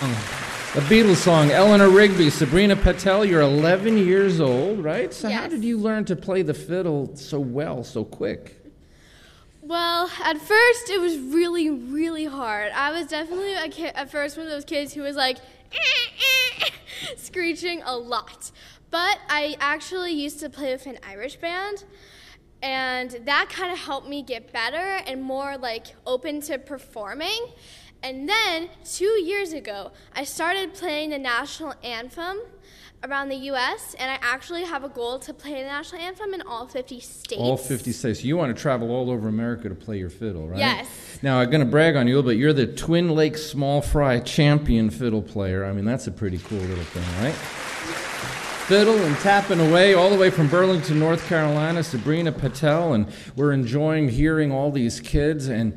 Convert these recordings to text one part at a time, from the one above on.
A Beatles song, Eleanor Rigby, Sabrina Patel, you're 11 years old, right? So how Yes. did you learn to play the fiddle so well, so quick? Well, at first it was really, really hard. I was definitely at first one of those kids who was like screeching a lot. But I actually used to play with an Irish band, and that kind of helped me get better and more like open to performing. And then 2 years ago, I started playing the national anthem around the U.S., and I actually have a goal to play the national anthem in all 50 states. All 50 states. So you want to travel all over America to play your fiddle, right? Yes. Now, I'm going to brag on you, but you're the Twin Lakes Small Fry champion fiddle player. I mean, that's a pretty cool little thing, right? Fiddle and tapping away all the way from Burlington, North Carolina, Sabrina Patel, and we're enjoying hearing all these kids. And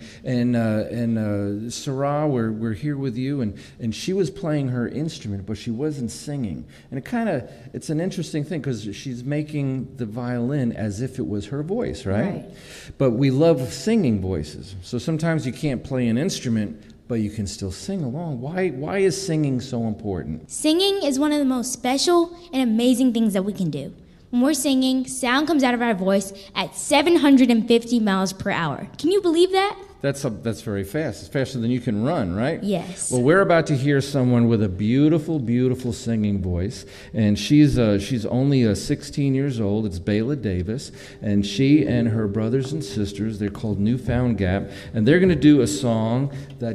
Sarah, we're here with you, and she was playing her instrument, but she wasn't singing. And it's an interesting thing because she's making the violin as if it was her voice, right? But we love singing voices. So sometimes you can't play an instrument, but you can still sing along. Why is singing so important? Singing is one of the most special and amazing things that we can do. When we're singing, sound comes out of our voice at 750 miles per hour. Can you believe that? That's very fast. It's faster than you can run, right? Yes. Well, we're about to hear someone with a beautiful, beautiful singing voice, and she's only 16 years old. It's Bela Davis, and she and her brothers and sisters, they're called Newfound Gap, and they're going to do a song that